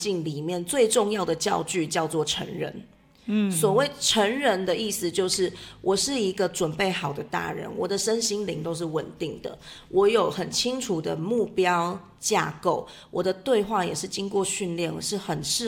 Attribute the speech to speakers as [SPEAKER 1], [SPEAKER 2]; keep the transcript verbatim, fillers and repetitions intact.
[SPEAKER 1] 境里面最重要的教具叫做成人。嗯，所谓成人的意思就是我是一个准备好的大人，我的身心灵都是稳定的，我有很清楚的目标架构，我的对话也是经过训练，是很适